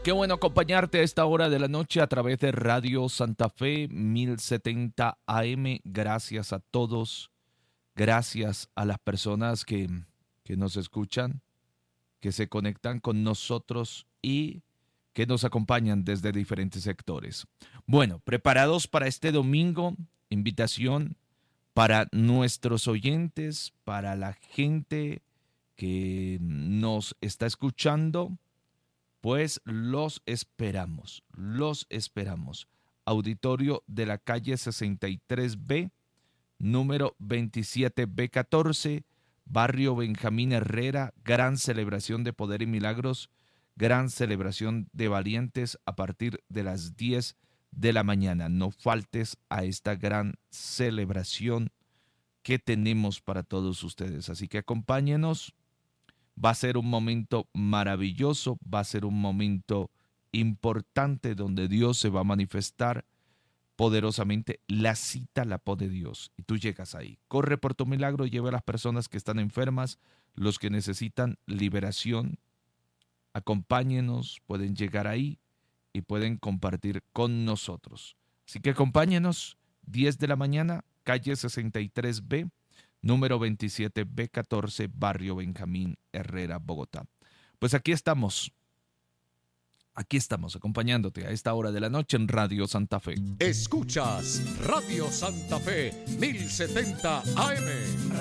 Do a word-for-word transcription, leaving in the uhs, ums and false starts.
Qué bueno acompañarte a esta hora de la noche a través de Radio Santa Fe mil setenta A M. Gracias a todos, gracias a las personas que, que nos escuchan, que se conectan con nosotros y que nos acompañan desde diferentes sectores. Bueno, preparados para este domingo, invitación para nuestros oyentes, para la gente que nos está escuchando. Pues los esperamos, los esperamos. Auditorio de la calle sesenta y tres B, número veintisiete B catorce, barrio Benjamín Herrera, gran celebración de poder y milagros, gran celebración de valientes a partir de las diez de la mañana. No faltes a esta gran celebración que tenemos para todos ustedes. Así que acompáñenos. Va a ser un momento maravilloso, va a ser un momento importante donde Dios se va a manifestar poderosamente. La cita la pone Dios y tú llegas ahí. Corre por tu milagro, lleva a las personas que están enfermas, los que necesitan liberación. Acompáñenos, pueden llegar ahí y pueden compartir con nosotros. Así que acompáñenos, diez de la mañana, calle sesenta y tres B, número veintisiete B catorce, barrio Benjamín Herrera, Bogotá. Pues aquí estamos, aquí estamos acompañándote a esta hora de la noche en Radio Santa Fe. Escuchas Radio Santa Fe mil setenta A M.